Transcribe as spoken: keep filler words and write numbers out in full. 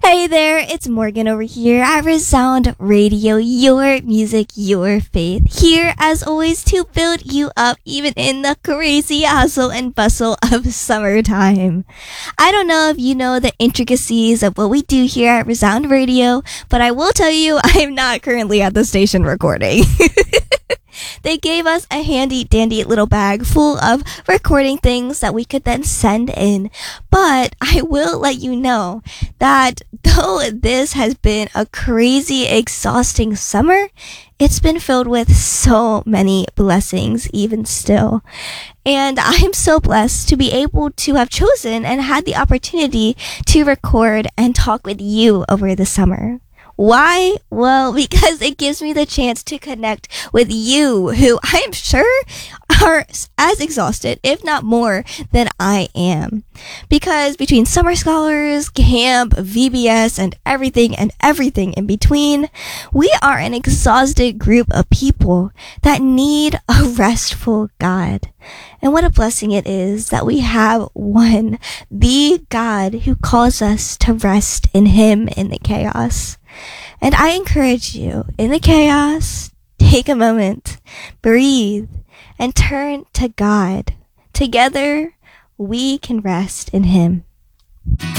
Hey there, it's Morgan over here at Resound Radio, your music, your faith. Here, as always, to build you up even in the crazy hustle and bustle of summertime. I don't know if you know the intricacies of what we do here at Resound Radio, but I will tell you I am not currently at the station recording. They gave us a handy dandy little bag full of recording things that we could then send in. But I will let you know that though this has been a crazy, exhausting summer, it's been filled with so many blessings even still. And I'm so blessed to be able to have chosen and had the opportunity to record and talk with you over the summer. Why? Well, because it gives me the chance to connect with you, who I am sure are as exhausted, if not more, than I am. Because between summer scholars, camp, V B S, and everything and everything in between, we are an exhausted group of people that need a restful God. And what a blessing it is that we have one, the God who calls us to rest in Him in the chaos. And I encourage you, in the chaos, take a moment, breathe, and turn to God. Together, we can rest in Him.